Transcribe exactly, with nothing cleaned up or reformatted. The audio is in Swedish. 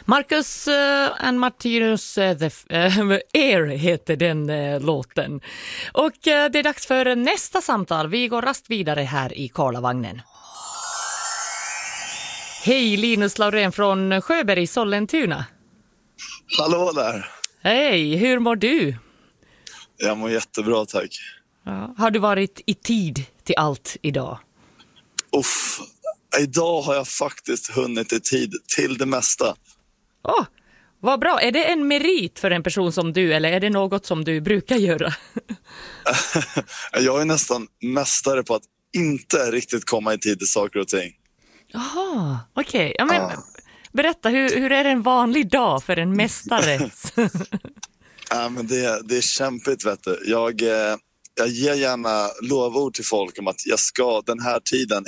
Marcus uh, and Martinus uh, the uh, Air heter den uh, låten. Och uh, det är dags för nästa samtal. Vi går rast vidare här i Karlavagnen. Hej, Linus Laurén från Sjöberg i Sollentuna. Hallå där. Hej, hur mår du? Jag mår jättebra, tack. Ja. Har du varit i tid till allt idag? Uff, idag har jag faktiskt hunnit i tid till det mesta. Åh, oh, vad bra. Är det en merit för en person som du eller är det något som du brukar göra? Jag är nästan mästare på att inte riktigt komma i tid till saker och ting. Jaha, okej. Okay. Ja, men ja. Berätta, hur, hur är det en vanlig dag för en mästare? Ja, men det, det är kämpigt, vet du. Jag, jag ger gärna lovord till folk om att jag ska den här tiden